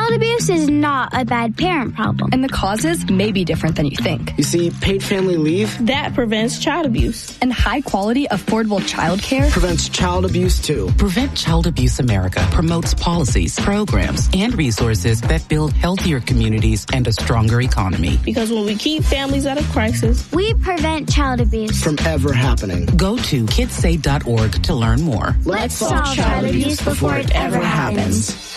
Child abuse is not a bad parent problem. And the causes may be different than you think. You see, paid family leave, that prevents child abuse. And high-quality, affordable child care prevents child abuse, too. Prevent Child Abuse America promotes policies, programs, and resources that build healthier communities and a stronger economy. Because when we keep families out of crisis, we prevent child abuse from ever happening. Go to kidssave.org to learn more. Let's solve child abuse before it ever happens.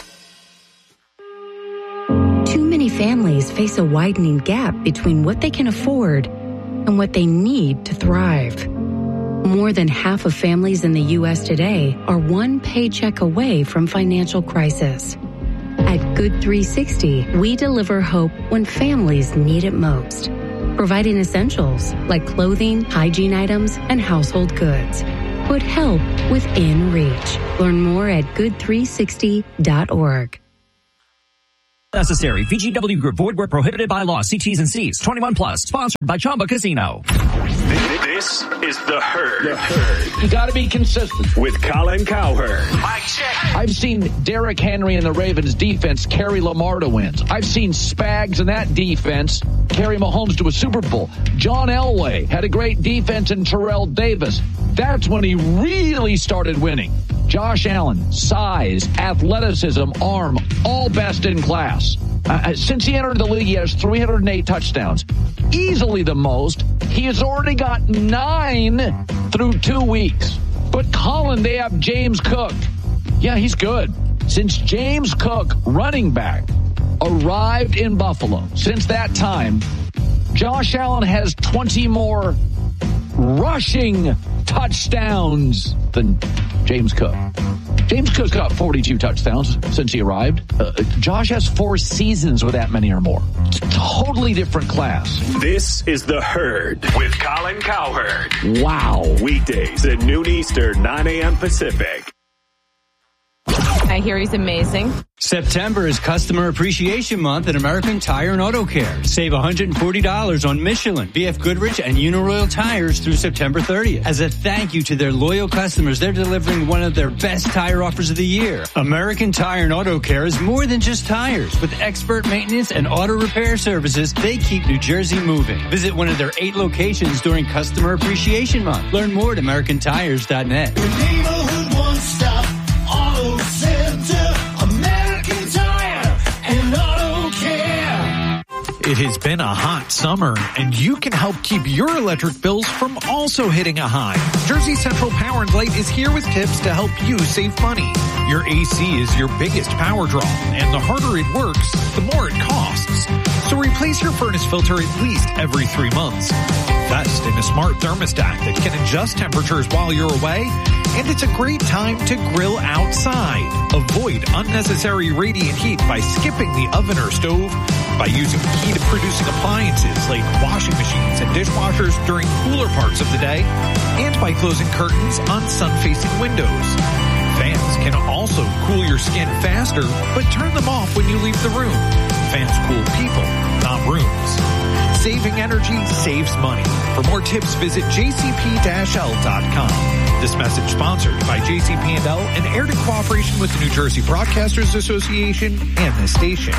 Too many families face a widening gap between what they can afford and what they need to thrive. More than half of families in the U.S. today are one paycheck away from financial crisis. At Good 360, we deliver hope when families need it most, providing essentials like clothing, hygiene items, and household goods. Put help within reach. Learn more at good360.org. Necessary. VGW Group. Void where prohibited by law. See T's and C's. 21 plus. Sponsored by Chamba Casino. This is The Herd. The Herd. You got to be consistent. With Colin Cowherd. Mike check. I've seen Derrick Henry and the Ravens defense carry Lamar to wins. I've seen Spags and that defense carry Mahomes to a Super Bowl. John Elway had a great defense in Terrell Davis. That's when he really started winning. Josh Allen, size, athleticism, arm, all best in class. Since he entered the league, he has 308 touchdowns. Easily the most. He has already got 9 through 2 weeks. But Colin, they have James Cook. Yeah, he's good. Since James Cook, running back, arrived in Buffalo, since that time, Josh Allen has 20 more rushing touchdowns than James Cook. James Cook's got 42 touchdowns since he arrived. Josh has 4 seasons with that many or more. It's a totally different class. This is The Herd with Colin Cowherd. Wow. Weekdays at noon Eastern, 9 a.m. Pacific. I hear he's amazing. September is Customer Appreciation Month at American Tire and Auto Care. Save $140 on Michelin, BF Goodrich, and Uniroyal tires through September 30th. As a thank you to their loyal customers, they're delivering one of their best tire offers of the year. American Tire and Auto Care is more than just tires. With expert maintenance and auto repair services, they keep New Jersey moving. Visit one of their 8 locations during Customer Appreciation Month. Learn more at AmericanTires.net. Your neighborhood one-stop auto center, American Tire and Auto Care. It has been a hot summer, and you can help keep your electric bills from also hitting a high. Jersey Central Power & Light is here with tips to help you save money. Your AC is your biggest power draw, and the harder it works, the more it costs. So replace your furnace filter at least every 3 months. Invest in a smart thermostat that can adjust temperatures while you're away, and it's a great time to grill outside. Avoid unnecessary radiant heat by skipping the oven or stove, by using heat-producing appliances like washing machines and dishwashers during cooler parts of the day, and by closing curtains on sun-facing windows. Fans can also cool your skin faster, but turn them off when you leave the room. Fans cool people, not rooms. Saving energy saves money. For more tips, visit jcp-l.com. This message sponsored by JCP&L and aired in cooperation with the New Jersey Broadcasters Association and this station.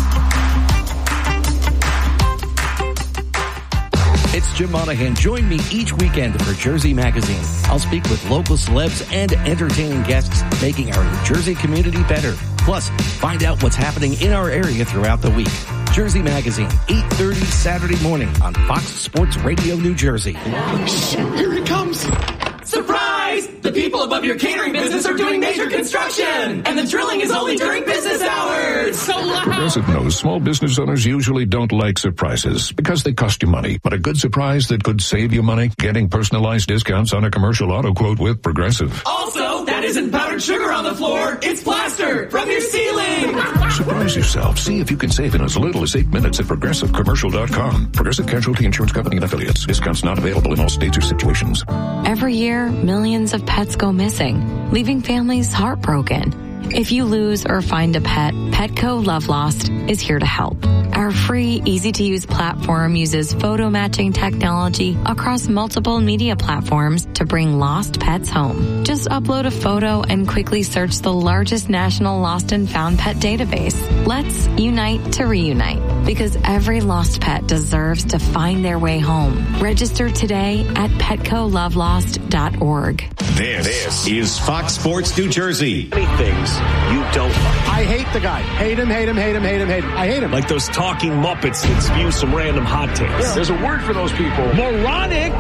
It's Jim Monahan. Join me each weekend for Jersey Magazine. I'll speak with local celebs and entertaining guests, making our New Jersey community better. Plus, find out what's happening in our area throughout the week. Jersey Magazine, 8:30 Saturday morning on Fox Sports Radio, New Jersey. Shh, here it comes. Surprise! The people above your catering business are doing major construction, and the drilling is only during business hours. So loud. Progressive knows small business owners usually don't like surprises because they cost you money. But a good surprise that could save you money? Getting personalized discounts on a commercial auto quote with Progressive. Also, that isn't powdered sugar on the floor. It's plaster from your ceiling. Surprise yourself. See if you can save in as little as 8 minutes at ProgressiveCommercial.com. Progressive Casualty Insurance Company and Affiliates. Discounts not available in all states or situations. Every year, millions of pets go missing, leaving families heartbroken. If you lose or find a pet, Petco Love Lost is here to help. Our Their free, easy-to-use platform uses photo matching technology across multiple media platforms to bring lost pets home. Just upload a photo and quickly search the largest national lost and found pet database. Let's unite to reunite, because every lost pet deserves to find their way home. Register today at petcolovelost.org. This is Fox Sports New Jersey. Many things you don't like. I hate the guy. Hate him. I hate him. Like those talking Muppets that spew some random hot takes. Yeah. There's a word for those people. Moronic.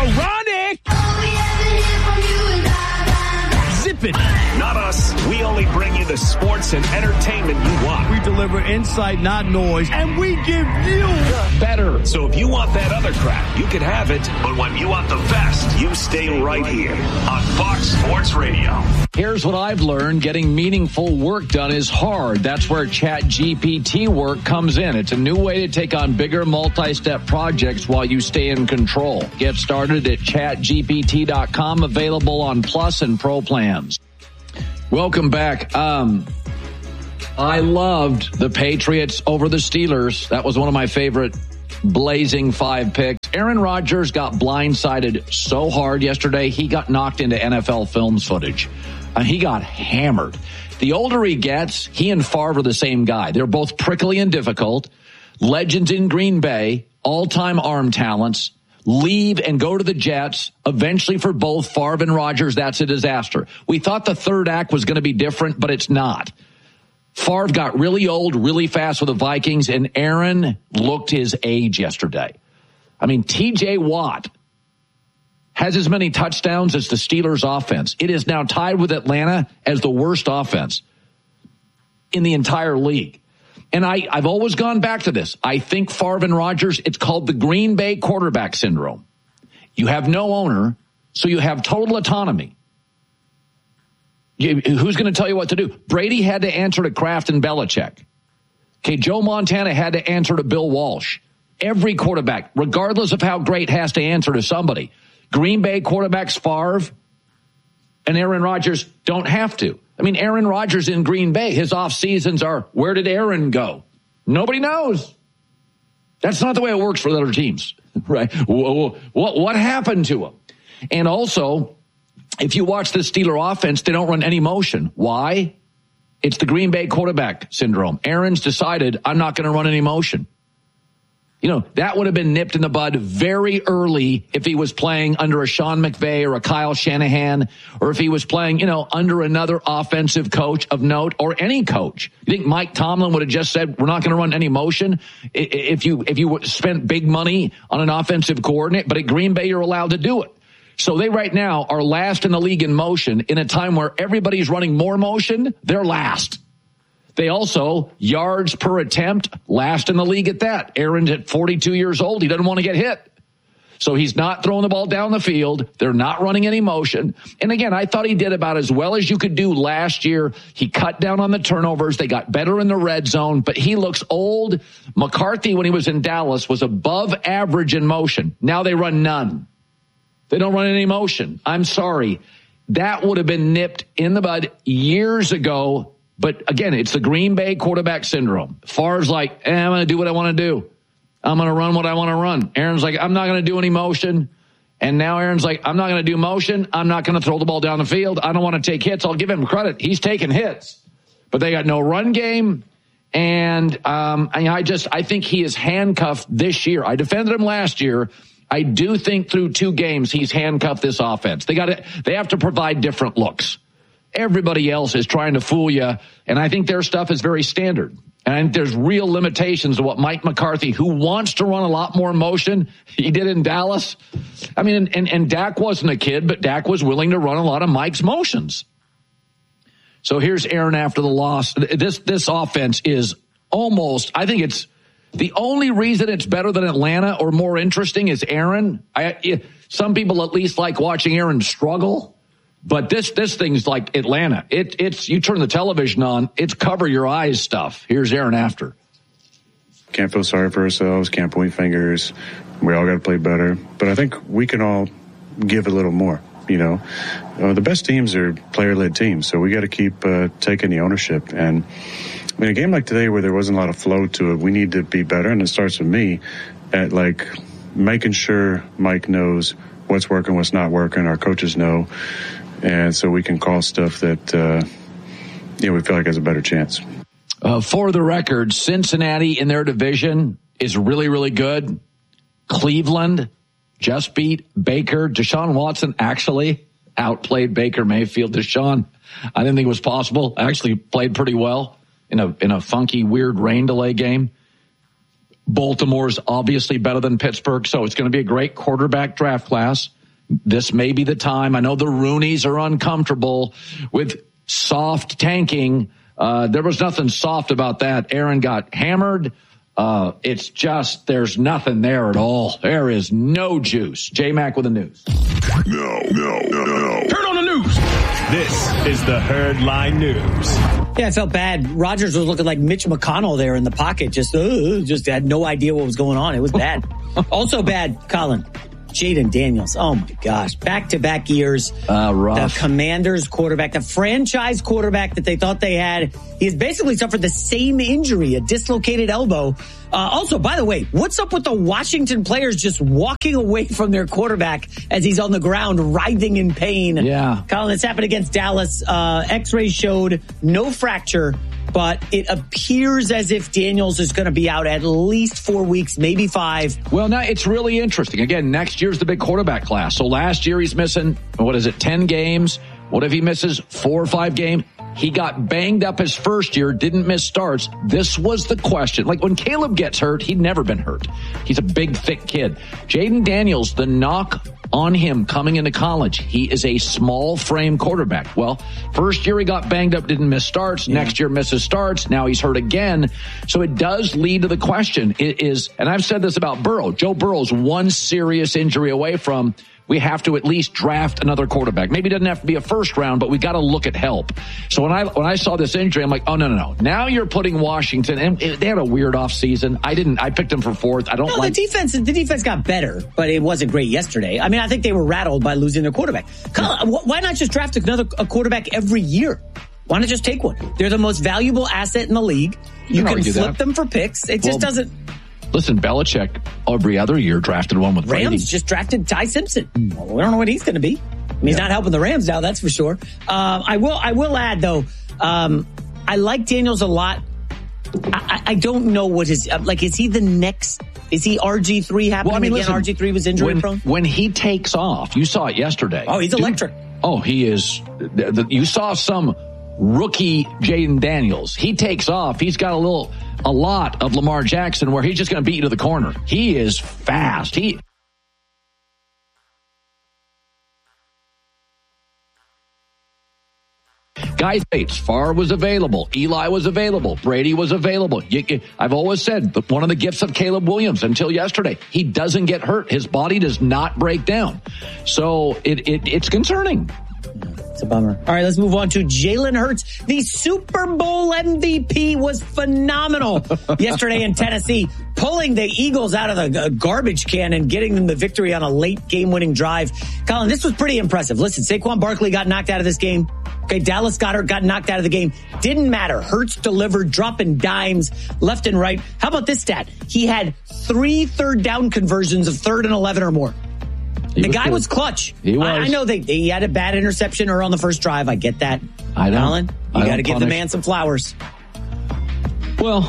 Zip it. Not us. We only bring you the sports and entertainment you want. We deliver insight, not noise, and we give you better. So if you want that other crap, you can have it. But when you want the best, you stay right here on Fox Sports Radio. Here's what I've learned. Getting meaningful work done is hard. That's where ChatGPT work comes in. It's a new way to take on bigger multi-step projects while you stay in control. Get started at chatgpt.com, available on Plus and Pro plans. Welcome back. I loved the Patriots over the Steelers. That was one of my favorite blazing 5 picks. Aaron Rodgers got blindsided so hard yesterday, he got knocked into NFL Films footage. He got hammered. The older he gets, he and Favre are the same guy. They're both prickly and difficult. Legends in Green Bay, all-time arm talents. Leave and go to the Jets. Eventually for both Favre and Rodgers, that's a disaster. We thought the third act was going to be different, but it's not. Favre got really old really fast with the Vikings, and Aaron looked his age yesterday. I mean, TJ Watt has as many touchdowns as the Steelers offense. It is now tied with Atlanta as the worst offense in the entire league. And I've always gone back to this. I think Favre and Rodgers, it's called the Green Bay quarterback syndrome. You have no owner, so you have total autonomy. Who's going to tell you what to do? Brady had to answer to Kraft and Belichick. Okay, Joe Montana had to answer to Bill Walsh. Every quarterback, regardless of how great, has to answer to somebody. Green Bay quarterbacks Favre and Aaron Rodgers don't have to. I mean, Aaron Rodgers in Green Bay, his off seasons are, where did Aaron go? Nobody knows. That's not the way it works for other teams, right? What happened to him? And also, if you watch the Steeler offense, they don't run any motion. Why? It's the Green Bay quarterback syndrome. Aaron's decided, I'm not going to run any motion. You know, that would have been nipped in the bud very early if he was playing under a Sean McVay or a Kyle Shanahan, or if he was playing, under another offensive coach of note, or any coach. You think Mike Tomlin would have just said, we're not going to run any motion if you spent big money on an offensive coordinator? But at Green Bay, you're allowed to do it. So they right now are last in the league in motion in a time where everybody's running more motion. They're last. They also, yards per attempt, last in the league at that. Aaron's at 42 years old. He doesn't want to get hit. So he's not throwing the ball down the field. They're not running any motion. And again, I thought he did about as well as you could do last year. He cut down on the turnovers. They got better in the red zone, but he looks old. McCarthy, when he was in Dallas, was above average in motion. Now they run none. They don't run any motion. I'm sorry. That would have been nipped in the bud years ago. But again, it's the Green Bay quarterback syndrome. Favre's like, I'm going to do what I want to do. I'm going to run what I want to run. Aaron's like, I'm not going to do any motion. And now Aaron's like, I'm not going to do motion. I'm not going to throw the ball down the field. I don't want to take hits. I'll give him credit. He's taking hits. But they got no run game. And I think he is handcuffed this year. I defended him last year. I do think through 2 games he's handcuffed this offense. They have to provide different looks. Everybody else is trying to fool you, and I think their stuff is very standard. And I think there's real limitations to what Mike McCarthy, who wants to run a lot more motion, he did in Dallas. I mean, and Dak wasn't a kid, but Dak was willing to run a lot of Mike's motions. So here's Aaron after the loss. This offense is almost, I think it's the only reason it's better than Atlanta or more interesting is Aaron. Some people at least like watching Aaron struggle. But this thing's like Atlanta. It's you turn the television on, it's cover your eyes stuff. Here's Aaron after. Can't feel sorry for ourselves, can't point fingers. We all got to play better. But I think we can all give a little more, The best teams are player-led teams, so we got to keep taking the ownership. And, I mean, a game like today where there wasn't a lot of flow to it, we need to be better, and it starts with me at, like, making sure Mike knows what's working, what's not working, our coaches know, and so we can call stuff that, we feel like has a better chance. For the record, Cincinnati in their division is really, really good. Cleveland just beat Baker. Deshaun Watson actually outplayed Baker Mayfield. Deshaun, I didn't think it was possible. Actually played pretty well in a funky, weird rain delay game. Baltimore's obviously better than Pittsburgh, so it's going to be a great quarterback draft class. This may be the time. I know the Rooneys are uncomfortable with soft tanking. There was nothing soft about that. Aaron got hammered. It's just, there's nothing there at all. There is no juice. J-Mac with the news. No. Turn on the news. This is the Herd Line News. Yeah, I felt bad. Rodgers was looking like Mitch McConnell there in the pocket. Just had no idea what was going on. It was bad. Also bad, Colin. Jaden Daniels. Oh, my gosh. Back-to-back years. Rough. The Commanders quarterback, the franchise quarterback that they thought they had. He has basically suffered the same injury, a dislocated elbow. Also, by the way, what's up with the Washington players just walking away from their quarterback as he's on the ground, writhing in pain? Yeah. Colin, this happened against Dallas. X-rays showed no fracture, but it appears as if Daniels is going to be out at least 4 weeks, maybe 5. Well, now it's really interesting. Again, next year's the big quarterback class. So last year he's missing, 10 games? What if he misses 4 or 5 games? He got banged up his first year, didn't miss starts. This was the question. Like when Caleb gets hurt, he'd never been hurt. He's a big, thick kid. Jaden Daniels, the knock on him coming into college, he is a small frame quarterback. Well, first year he got banged up, didn't miss starts. Next year misses starts. Now he's hurt again. So it does lead to the question. It is, and I've said this about Burrow. Joe Burrow's one serious injury away from, we have to at least draft another quarterback. Maybe it doesn't have to be a first round, but we got to look at help. So when I saw this injury, I'm like, oh, no. Now you're putting Washington, and they had a weird offseason. I picked them for 4th. The defense got better, but it wasn't great yesterday. I mean, I think they were rattled by losing their quarterback. Why not just draft a quarterback every year? Why not just take one? They're the most valuable asset in the league. You can flip them for picks. It just doesn't. Listen, Belichick every other year drafted one with Brady. Rams just drafted Ty Simpson. Well, we don't know what he's going to be. I mean, he's not helping the Rams now, that's for sure. I will add, though, I like Daniels a lot. I don't know what his, is he the next, is he RG3 happening again? Listen, RG3 was injury prone? When he takes off, you saw it yesterday. Oh, he's electric. Oh, he is. You saw some rookie Jaden Daniels. He takes off. He's got a lot of Lamar Jackson where he's just going to beat you to the corner. He is fast. Guys, Farr was available. Eli was available. Brady was available. I've always said that one of the gifts of Caleb Williams until yesterday, he doesn't get hurt. His body does not break down. So it's concerning. It's a bummer. All right, let's move on to Jalen Hurts. The Super Bowl MVP was phenomenal yesterday in Tennessee, pulling the Eagles out of the garbage can and getting them the victory on a late game-winning drive. Colin, this was pretty impressive. Listen, Saquon Barkley got knocked out of this game. Okay, Dallas Goedert got knocked out of the game. Didn't matter. Hurts delivered, dropping dimes left and right. How about this stat? He had 3 third down conversions of 3rd and 11 or more. The guy was clutch. He was. I know he had a bad interception or on the first drive. I get that. Colin, you got to give the man some flowers. Well,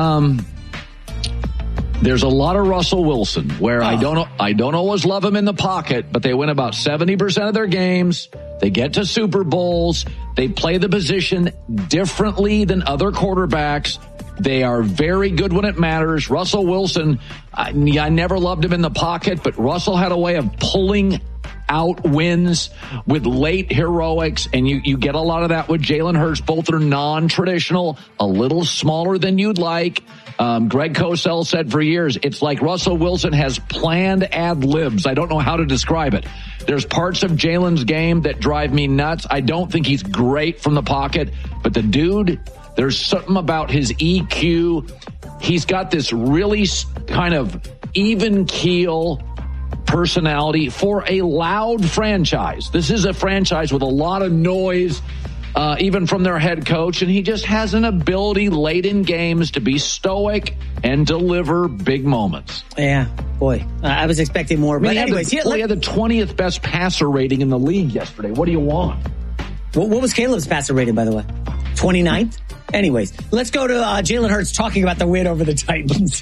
there's a lot of Russell Wilson where I don't always love him in the pocket, but they win about 70% of their games. They get to Super Bowls. They play the position differently than other quarterbacks. They are very good when it matters. Russell Wilson, I never loved him in the pocket, but Russell had a way of pulling out wins with late heroics, and you get a lot of that with Jalen Hurts. Both are non-traditional, a little smaller than you'd like. Greg Cosell said for years, it's like Russell Wilson has planned ad-libs. I don't know how to describe it. There's parts of Jalen's game that drive me nuts. I don't think he's great from the pocket, but the dude, there's something about his EQ. He's got this really kind of even keel personality for a loud franchise. This is a franchise with a lot of noise. even from their head coach, and he just has an ability late in games to be stoic and deliver big moments. Yeah, boy, I was expecting more. But anyways, he had the 20th best passer rating in the league yesterday. What do you want? What was Caleb's passer rating, by the way? 29th? Anyways, let's go to Jalen Hurts talking about the win over the Titans.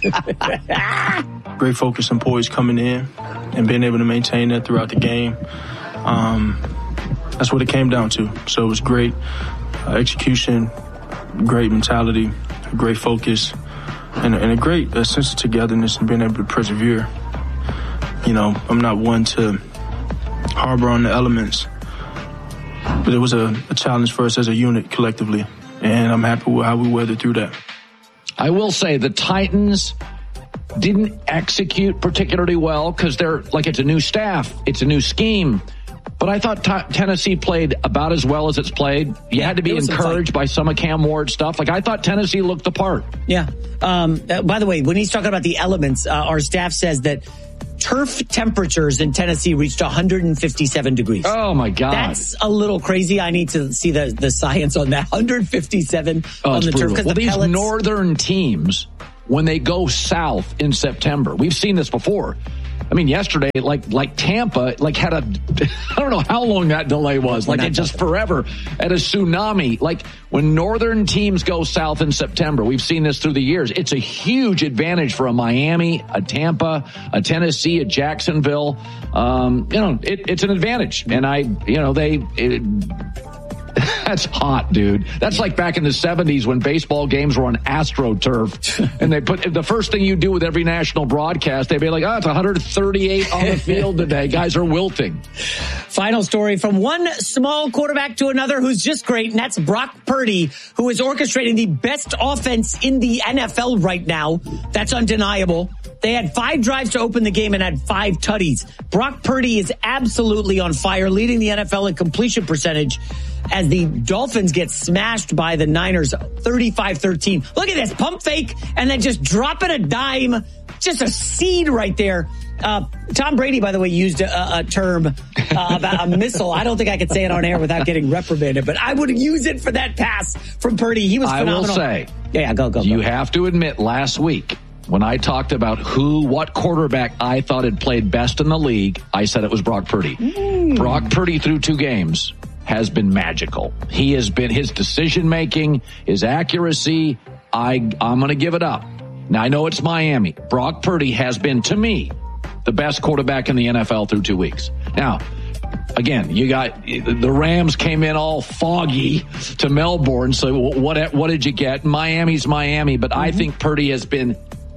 Great focus and poise coming in and being able to maintain that throughout the game. That's what it came down to. So it was great execution, great mentality, great focus, and a great sense of togetherness and being able to persevere. You know, I'm not one to harbor on the elements, but it was a challenge for us as a unit collectively, and I'm happy with how we weathered through that. I will say the Titans didn't execute particularly well because it's a new staff, it's a new scheme. But I thought Tennessee played about as well as it's played. You had to be encouraged by some of Cam Ward's stuff. I thought Tennessee looked the part. Yeah. By the way, when he's talking about the elements, our staff says that turf temperatures in Tennessee reached 157 degrees. Oh, my God. That's a little crazy. I need to see the science on that. 157 on the turf. Well, these northern teams, when they go south in September, we've seen this before. I mean, yesterday, like Tampa, had I don't know how long that delay was. It just forever at a tsunami. When northern teams go south in September, we've seen this through the years. It's a huge advantage for a Miami, a Tampa, a Tennessee, a Jacksonville. It's an advantage. And that's hot, dude. That's like back in the 70s when baseball games were on AstroTurf. And they put the first thing you do with every national broadcast, they'd be like, it's 138 on the field today. Guys are wilting. Final story from one small quarterback to another who's just great, and that's Brock Purdy, who is orchestrating the best offense in the NFL right now. That's undeniable. They had 5 drives to open the game and had 5 tutties. Brock Purdy is absolutely on fire, leading the NFL in completion percentage as the Dolphins get smashed by the Niners 35-13. Look at this pump fake and then just dropping a dime. Just a seed right there. Tom Brady, by the way, used a term about a missile. I don't think I could say it on air without getting reprimanded, but I would use it for that pass from Purdy. He was phenomenal. I will say, go. You have to admit, last week, when I talked about what quarterback I thought had played best in the league, I said it was Brock Purdy. Brock Purdy through 2 games has been magical. He has been, his decision-making, his accuracy, I'm going to give it up. Now, I know it's Miami. Brock Purdy has been, to me, the best quarterback in the NFL through 2 weeks. Now, again, you got the Rams came in all foggy to Melbourne. So what did you get? Miami's Miami, but I think Purdy has been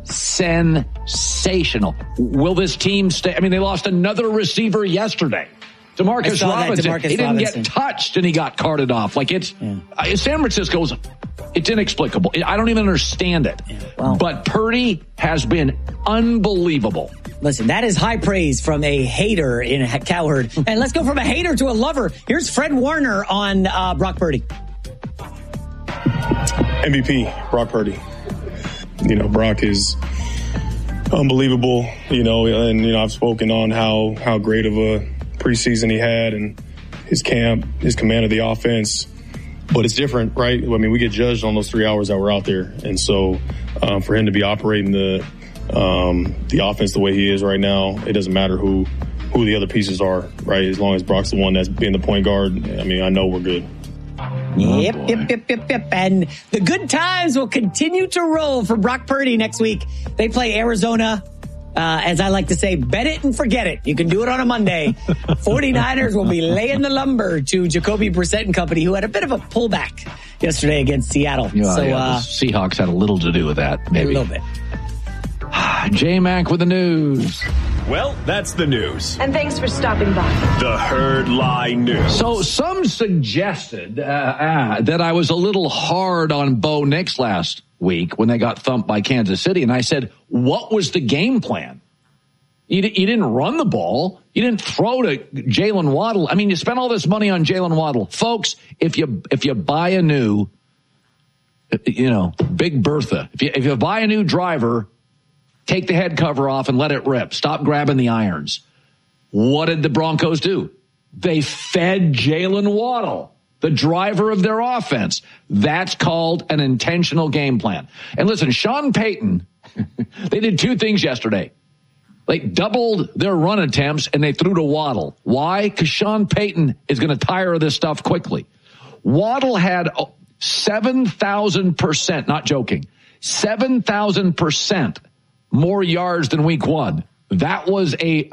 sensational. Will this team stay? I mean, they lost another receiver yesterday. Demarcus Robinson. He didn't get touched and he got carted off. San Francisco's, it's inexplicable. I don't even understand it. Yeah, well, but Purdy has been unbelievable. Listen, that is high praise from a hater in Cowherd. And let's go from a hater to a lover. Here's Fred Warner on Brock Purdy. MVP, Brock Purdy. Brock is unbelievable, and I've spoken on how great of a preseason he had and his camp, his command of the offense. But it's different, right? I mean, we get judged on those 3 hours that we're out there. And so for him to be operating the offense the way he is right now, it doesn't matter who the other pieces are, right? As long as Brock's the one that's being the point guard, I mean, I know we're good. Yep. And the good times will continue to roll for Brock Purdy next week. They play Arizona. As I like to say, bet it and forget it. You can do it on a Monday. 49ers will be laying the lumber to Jacoby Brissett and company, who had a bit of a pullback yesterday against Seattle. The Seahawks had a little to do with that, maybe. A little bit. J-Mac with the news. Well, that's the news. And thanks for stopping by. The Herd Lie News. So some suggested that I was a little hard on Bo Nix last week when they got thumped by Kansas City. And I said, what was the game plan? You didn't run the ball. You didn't throw to Jalen Waddle. I mean, you spent all this money on Jalen Waddle. Folks, if you buy a new, Big Bertha, if you buy a new driver, take the head cover off and let it rip. Stop grabbing the irons. What did the Broncos do? They fed Jalen Waddle. the driver of their offense. That's called an intentional game plan. And listen, Sean Payton, they did two things yesterday. They doubled their run attempts and they threw to Waddle. Why? Because Sean Payton is going to tire of this stuff quickly. Waddle had 7,000%, not joking, 7,000% more yards than week one. That was a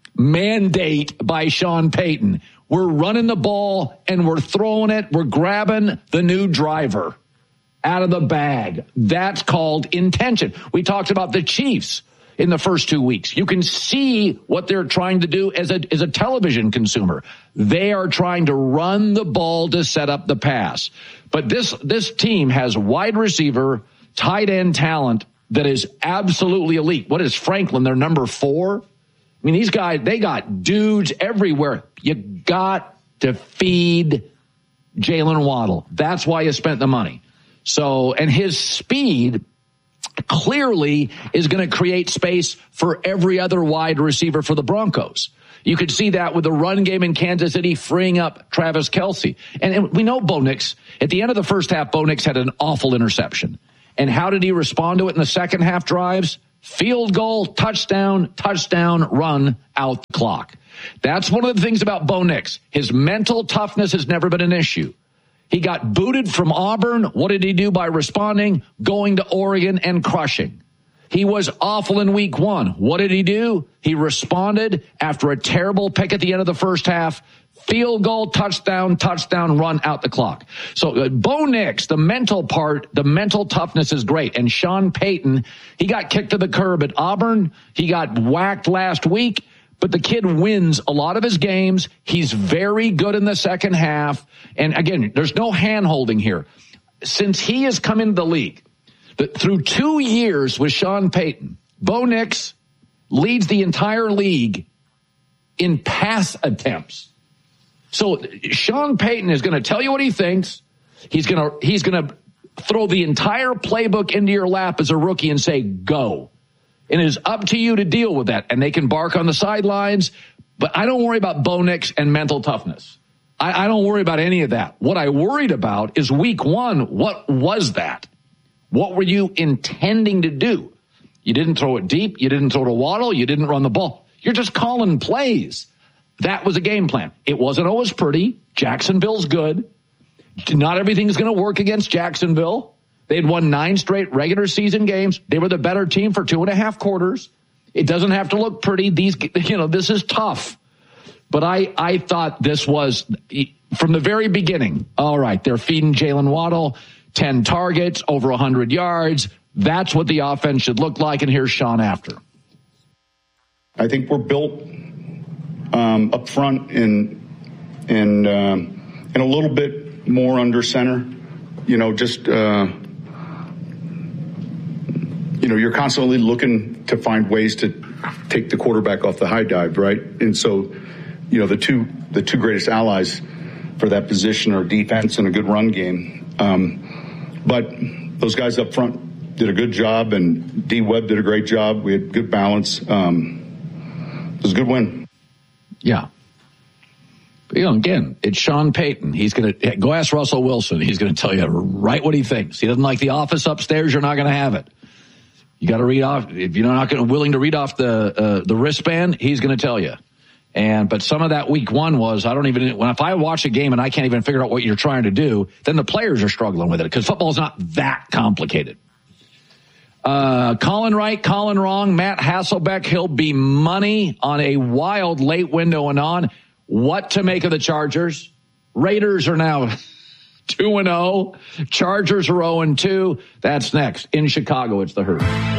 mandate by Sean Payton. We're running the ball and we're throwing it. We're grabbing the new driver out of the bag. That's called intention. We talked about the Chiefs in the first 2 weeks. You can see what they're trying to do as a television consumer. They are trying to run the ball to set up the pass. But this team has wide receiver, tight end talent that is absolutely elite. What is Franklin, their number 4? I mean, these guys, they got dudes everywhere. You got to feed Jalen Waddle. That's why you spent the money. So, and his speed clearly is going to create space for every other wide receiver for the Broncos. You could see that with the run game in Kansas City freeing up Travis Kelce. And we know Bo Nix, at the end of the first half, Bo Nix had an awful interception. And how did he respond to it in the second half drives? Field goal, touchdown, run out the clock. That's one of the things about Bo Nix. His mental toughness has never been an issue. He got booted from Auburn. What did he do by responding? Going to Oregon and crushing. He was awful in week one. What did he do? He responded after a terrible pick at the end of the first half. Field goal, touchdown, run out the clock. So Bo Nix, the mental part, the mental toughness is great. And Sean Payton, he got kicked to the curb at Auburn. He got whacked last week. But the kid wins a lot of his games. He's very good in the second half. And again, there's no hand-holding here. Since he has come into the league, through 2 years with Sean Payton, Bo Nix leads the entire league in pass attempts. So Sean Payton is going to tell you what he thinks. He's going to throw the entire playbook into your lap as a rookie and say, go. And it is up to you to deal with that. And they can bark on the sidelines, but I don't worry about Bo Nix and mental toughness. I don't worry about any of that. What I worried about is week one. What was that? What were you intending to do? You didn't throw it deep. You didn't throw to Waddle. You didn't run the ball. You're just calling plays. That was a game plan. It wasn't always pretty. Jacksonville's good. Not everything's going to work against Jacksonville. They'd won 9 straight regular season games. They were the better team for 2.5 quarters. It doesn't have to look pretty. This is tough. But I thought this was, from the very beginning, all right, they're feeding Jalen Waddle 10 targets, over 100 yards. That's what the offense should look like. And here's Sean after. I think we're built up front and a little bit more under center. You're constantly looking to find ways to take the quarterback off the high dive, right? And so, the two greatest allies for that position are defense and a good run game. But those guys up front did a good job, and D. Webb did a great job. We had good balance. It was a good win. Yeah. But, again, it's Sean Payton. He's going to go ask Russell Wilson. He's going to tell you right what he thinks. He doesn't like the office upstairs. You're not going to have it. You got to read off. If you're not willing to read off the wristband, he's going to tell you. But some of that week one was, if I watch a game and I can't even figure out what you're trying to do, then the players are struggling with it because football is not that complicated. Colin right, Colin wrong. Matt Hasselbeck, he'll be money on a wild late window and on. What to make of the Chargers? Raiders are now 2-0. Chargers are 0-2. That's next. In Chicago, it's the Herd.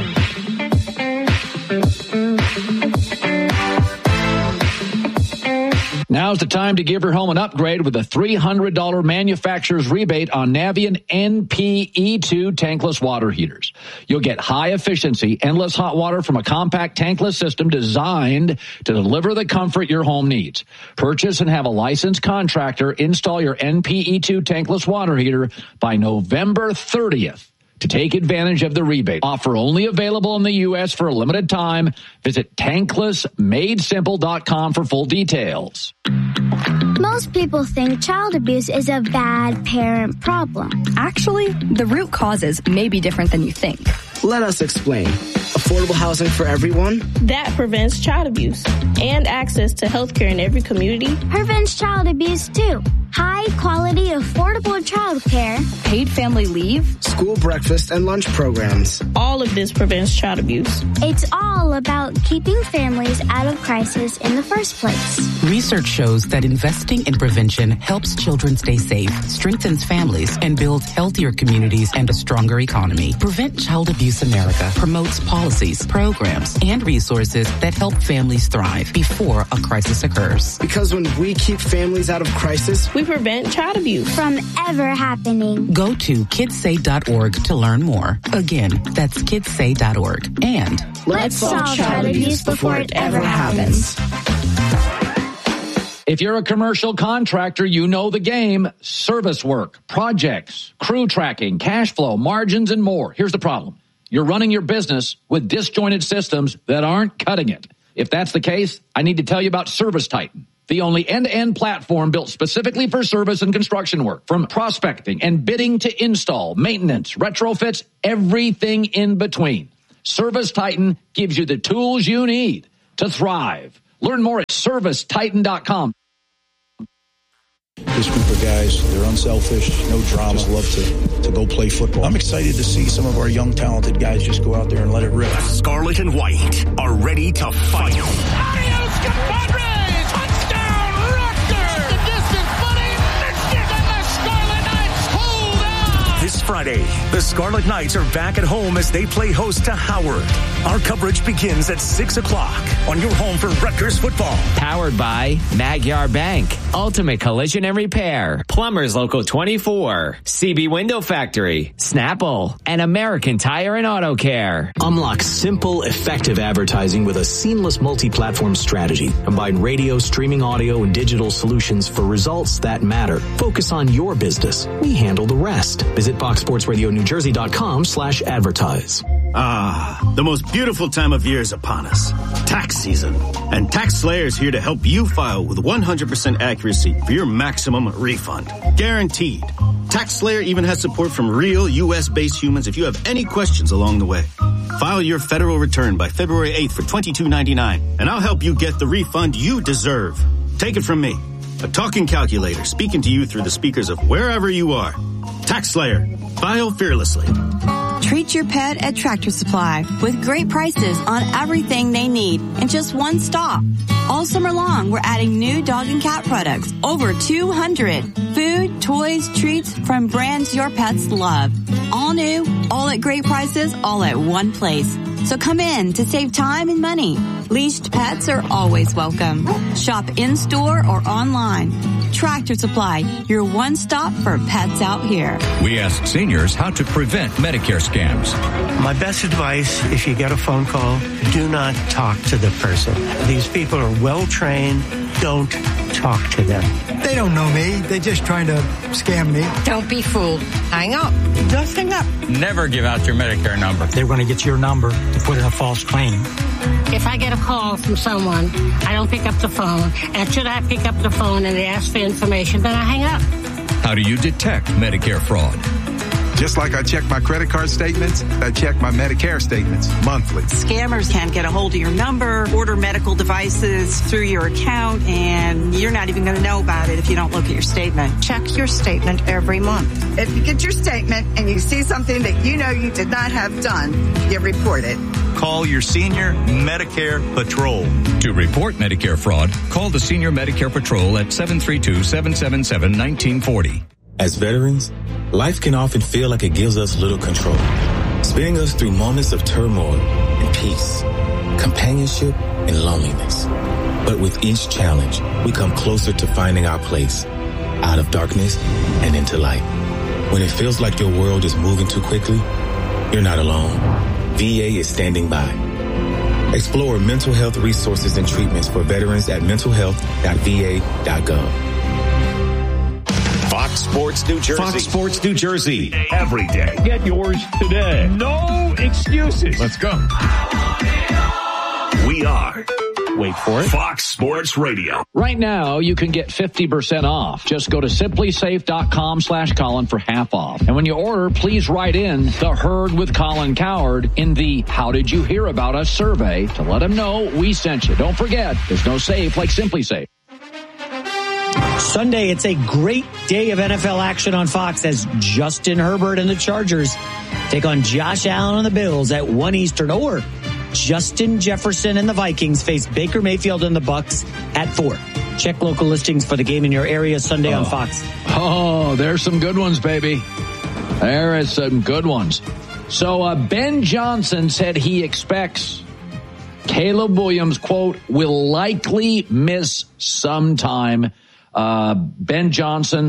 Now's the time to give your home an upgrade with a $300 manufacturer's rebate on Navien NPE2 tankless water heaters. You'll get high efficiency, endless hot water from a compact tankless system designed to deliver the comfort your home needs. Purchase and have a licensed contractor install your NPE2 tankless water heater by November 30th. To take advantage of the rebate. Offer only available in the U.S. for a limited time. Visit tanklessmadesimple.com for full details. Most people think child abuse is a bad parent problem. Actually, the root causes may be different than you think. Let us explain. Affordable housing for everyone? That prevents child abuse. And access to health care in every community. Prevents child abuse, too. High quality, affordable child care. Paid family leave. School breakfast and lunch programs. All of this prevents child abuse. It's all about keeping families out of crisis in the first place. Research shows that investing in prevention helps children stay safe, strengthens families, and builds healthier communities and a stronger economy. Prevent Child Abuse America promotes policies, programs, and resources that help families thrive before a crisis occurs. Because when we keep families out of crisis, we prevent child abuse from ever happening. Go to kidssay.org to learn more. Again, that's kidssay.org. And let's solve child abuse before it ever happens. If you're a commercial contractor, you know the game. Service work, projects, crew tracking, cash flow, margins, and more. Here's the problem. You're running your business with disjointed systems that aren't cutting it. If that's the case, I need to tell you about Service Titan, the only end-to-end platform built specifically for service and construction work. From prospecting and bidding to install, maintenance, retrofits, everything in between. Service Titan gives you the tools you need to thrive. Learn more at ServiceTitan.com. This group of guys, they're unselfish, no drama, just love to go play football. I'm excited to see some of our young, talented guys just go out there and let it rip. Scarlet and White are ready to fight. Adios, compadre! Touchdown, Rutgers! The distance, buddy! Missed it, and the Scarlet Knights hold on! This Friday, the Scarlet Knights are back at home as they play host to Howard. Our coverage begins at 6 o'clock on your home for Rutgers football. Powered by Magyar Bank, Ultimate Collision and Repair, Plumbers Local 24, CB Window Factory, Snapple, and American Tire and Auto Care. Unlock simple, effective advertising with a seamless multi-platform strategy. Combine radio, streaming audio, and digital solutions for results that matter. Focus on your business. We handle the rest. Visit FoxSportsRadioNewJersey.com/advertise. Ah, the most beautiful time of year is upon us. Tax season. And TaxSlayer is here to help you file with 100% accuracy for your maximum refund. Guaranteed. TaxSlayer even has support from real U.S.-based humans if you have any questions along the way. File your federal return by February 8th for $22.99, and I'll help you get the refund you deserve. Take it from me, a talking calculator speaking to you through the speakers of wherever you are. TaxSlayer. File fearlessly. Treat your pet at Tractor Supply with great prices on everything they need in just one stop. All summer long, we're adding new dog and cat products, over 200. Food, toys, treats from brands your pets love. All new, all at great prices, all at one place. So come in to save time and money. Leashed pets are always welcome. Shop in-store or online. Tractor Supply, your one stop for pets out here. We ask seniors how to prevent Medicare scams. My best advice, if you get a phone call, do not talk to the person. These people are well-trained. Don't talk to them. They don't know me. They're just trying to scam me. Don't be fooled. Hang up. Just hang up. Never give out your Medicare number. They're going to get your number to put in a false claim. If I get a call from someone, I don't pick up the phone. And should I pick up the phone and they ask for information, then I hang up. How do you detect Medicare fraud? Just like I check my credit card statements, I check my Medicare statements monthly. Scammers can get a hold of your number, order medical devices through your account, and you're not even going to know about it if you don't look at your statement. Check your statement every month. If you get your statement and you see something that you know you did not have done, you report it. Call your Senior Medicare Patrol. To report Medicare fraud, call the Senior Medicare Patrol at 732-777-1940. As veterans, life can often feel like it gives us little control, spinning us through moments of turmoil and peace, companionship and loneliness. But with each challenge, we come closer to finding our place, out of darkness and into light. When it feels like your world is moving too quickly, you're not alone. VA is standing by. Explore mental health resources and treatments for veterans at mentalhealth.va.gov. Fox Sports New Jersey. Fox Sports New Jersey. Every day. Get yours today. No excuses. Let's go. We are Wait for it. Fox Sports Radio. Right now, you can get 50% off. Just go to simplysafe.com/Colin for half off. And when you order, please write in the Herd with Colin Cowherd in the How Did You Hear About Us survey to let them know we sent you. Don't forget, there's no safe like Simply Safe. Sunday, it's a great day of NFL action on Fox as Justin Herbert and the Chargers take on Josh Allen and the Bills at 1 Eastern, or Justin Jefferson and the Vikings face Baker Mayfield and the Bucs at 4. Check local listings for the game in your area Sunday on Fox. Oh, there's some good ones, baby. There is some good ones. So Ben Johnson said he expects Caleb Williams, quote, will likely miss some time. Ben Johnson,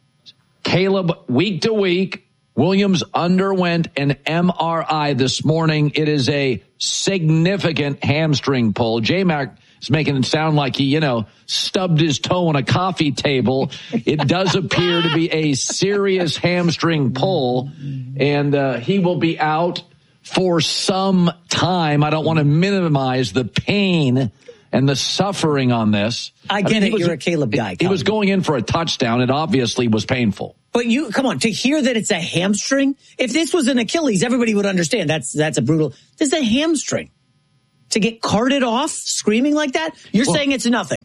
Caleb, week to week. Williams underwent an MRI this morning. It is a significant hamstring pull. J-Mac is making it sound like he, stubbed his toe on a coffee table. It does appear to be a serious hamstring pull, and he will be out for some time. I don't want to minimize the pain and the suffering on this. I get it. You're a Caleb guy. He was going in for a touchdown. It obviously was painful. But come on, to hear that it's a hamstring, if this was an Achilles, everybody would understand. That's a brutal. This is a hamstring. To get carted off screaming like that, you're saying it's nothing.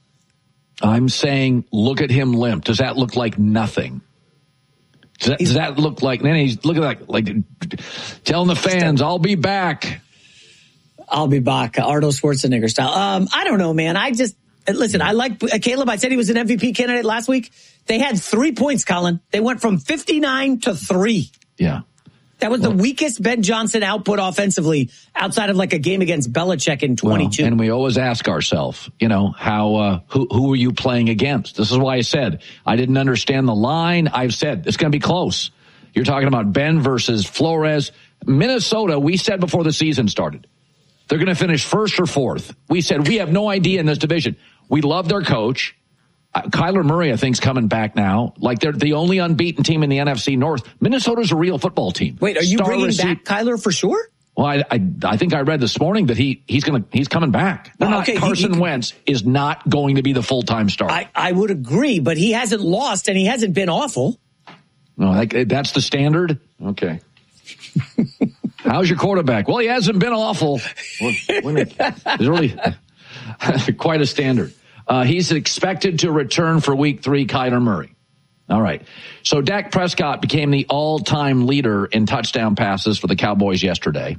I'm saying, look at him limp. Does that look like nothing? Does that look like, then he's looking like telling the fans, I'll be back. I'll be back, Arnold Schwarzenegger style. I don't know, man. Listen, I like Caleb. I said he was an MVP candidate last week. They had 3 points, Colin. They went from 59 to 3. Yeah. That was the weakest Ben Johnson output offensively outside of like a game against Belichick in 22. And we always ask ourselves, how, who are you playing against? This is why I said I didn't understand the line. I've said it's going to be close. You're talking about Ben versus Flores. Minnesota, we said before the season started, they're going to finish first or fourth. We said we have no idea in this division. We love their coach. Kyler Murray, I think, is coming back now. Like, they're the only unbeaten team in the NFC North. Minnesota's a real football team. Wait, are you bringing back Kyler for sure? Well, I think I read this morning that he's coming back. Carson Wentz is not going to be the full-time starter. I would agree, but he hasn't lost and he hasn't been awful. No, that's the standard? Okay. How's your quarterback? Well, he hasn't been awful. It's really quite a standard. He's expected to return for week 3, Kyler Murray. All right. So Dak Prescott became the all-time leader in touchdown passes for the Cowboys yesterday.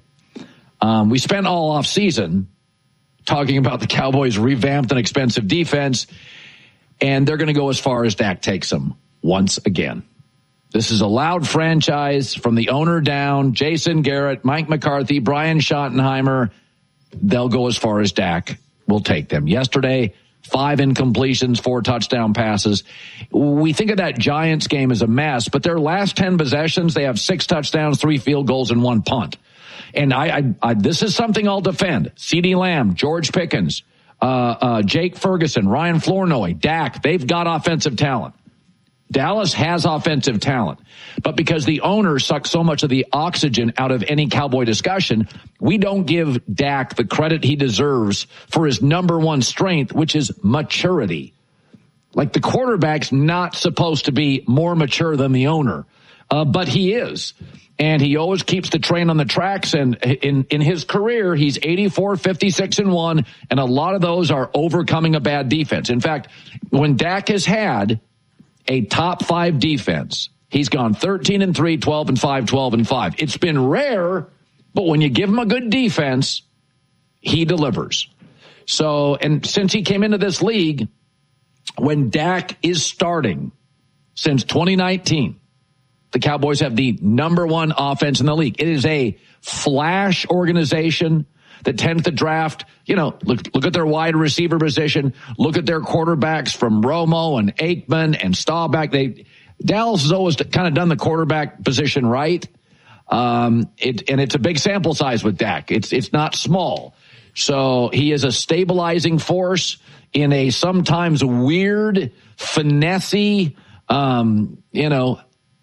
We spent all off season talking about the Cowboys' revamped and expensive defense, and they're going to go as far as Dak takes them once again. This is a loud franchise from the owner down, Jason Garrett, Mike McCarthy, Brian Schottenheimer. They'll go as far as Dak will take them. Yesterday, 5 incompletions, 4 touchdown passes. We think of that Giants game as a mess, but their last 10 possessions, they have 6 touchdowns, 3 field goals, and 1 punt. And this is something I'll defend. CeeDee Lamb, George Pickens, Jake Ferguson, Ryan Flournoy, Dak, they've got offensive talent. Dallas has offensive talent, but because the owner sucks so much of the oxygen out of any Cowboy discussion, we don't give Dak the credit he deserves for his number one strength, which is maturity. Like, the quarterback's not supposed to be more mature than the owner, but he is. And he always keeps the train on the tracks. And in his career, he's 84, 56, and 1. And a lot of those are overcoming a bad defense. In fact, when Dak has had a top 5 defense, he's gone 13-3, 12-5, 12-5. It's been rare, but when you give him a good defense, he delivers. So, and since he came into this league, when Dak is starting since 2019, the Cowboys have the number 1 offense in the league. It is a flash organization that tends to draft, look at their wide receiver position, look at their quarterbacks from Romo and Aikman and Staubach. Dallas has always kind of done the quarterback position right. And it's a big sample size with Dak. It's not small. So he is a stabilizing force in a sometimes weird, finessey,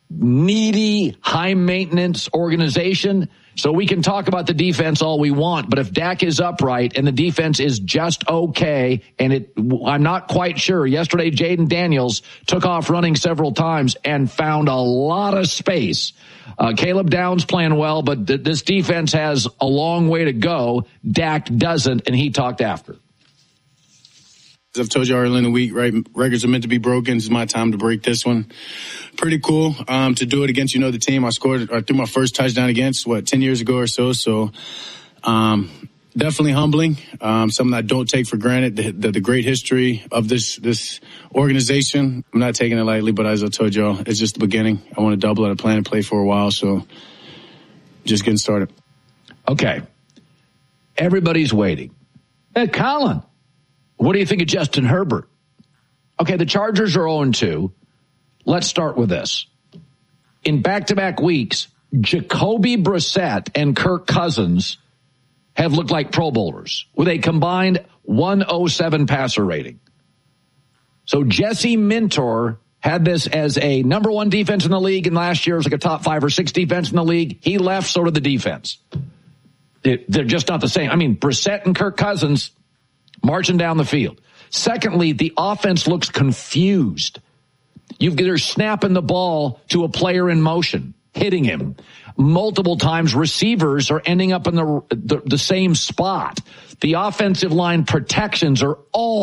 needy, high-maintenance organization. So we can talk about the defense all we want, but if Dak is upright and the defense is just okay, and I'm not quite sure. Yesterday, Jaden Daniels took off running several times and found a lot of space. Caleb Downs playing well, but this defense has a long way to go. Dak doesn't, and he talked after. As I've told you earlier in the week, right? Records are meant to be broken. This is my time to break this one. Pretty cool to do it against, the team I scored or threw my first touchdown against, 10 years ago or so. So definitely humbling, something I don't take for granted, the great history of this organization. I'm not taking it lightly, but as I told y'all, it's just the beginning. I want to double it. I plan to play for a while, so just getting started. Okay. Everybody's waiting. Hey, Colin, what do you think of Justin Herbert? Okay, the Chargers are 0-2. Let's start with this. In back-to-back weeks, Jacoby Brissett and Kirk Cousins have looked like Pro Bowlers with a combined 107 passer rating. So Jesse Minter had this as a number one defense in the league, and last year it was like a top 5 or 6 defense in the league. He left, so did the defense. They're just not the same. I mean, Brissett and Kirk Cousins marching down the field. Secondly, the offense looks confused. They're snapping the ball to a player in motion, hitting him. Multiple times receivers are ending up in the same spot. The offensive line protections are all